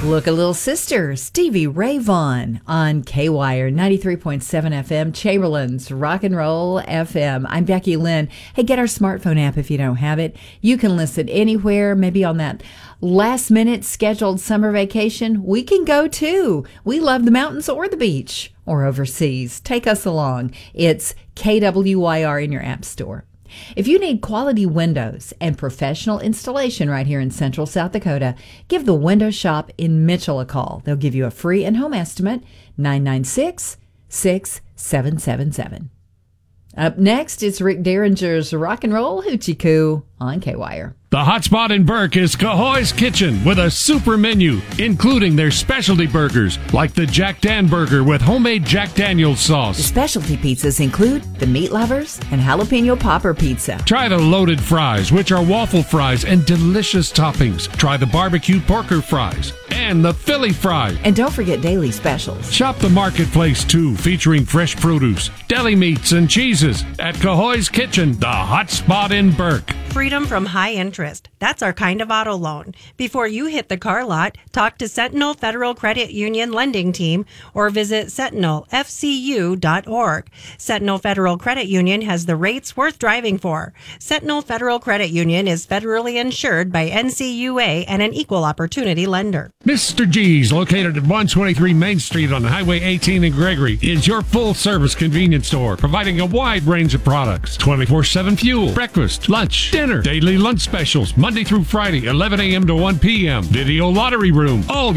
Look a Little Sister, Stevie Ray Vaughan on K-Wire 93.7 FM, Chamberlain's Rock and Roll FM. I'm Becky Lynn. Hey, get our smartphone app if you don't have it. You can listen anywhere, maybe on that last-minute scheduled summer vacation. We can go, too. We love the mountains or the beach or overseas. Take us along. It's KWYR in your app store. If you need quality windows and professional installation right here in Central South Dakota, give the Window Shop in Mitchell a call. They'll give you a free in-home estimate, 996-6777. Up next, it's Rick Derringer's Rock and Roll Hoochie Coo on K-Wire. The hot spot in Burke is Cahoy's Kitchen with a super menu, including their specialty burgers, like the Jack Dan Burger with homemade Jack Daniel's sauce. The specialty pizzas include the Meat Lovers and Jalapeno Popper Pizza. Try the loaded fries, which are waffle fries and delicious toppings. Try the barbecue porker fries and the Philly fry. And don't forget daily specials. Shop the marketplace, too, featuring fresh produce, deli meats, and cheeses at Cahoy's Kitchen, the hot spot in Burke. Freedom from high interest. That's our kind of auto loan. Before you hit the car lot, talk to Sentinel Federal Credit Union Lending Team or visit sentinelfcu.org. Sentinel Federal Credit Union has the rates worth driving for. Sentinel Federal Credit Union is federally insured by NCUA and an equal opportunity lender. Mr. G's, located at 123 Main Street on Highway 18 in Gregory, is your full-service convenience store, providing a wide range of products. 24/7 fuel, breakfast, lunch, dinner, daily lunch specials, Monday through Friday, 11 a.m. to 1 p.m. Video lottery room, all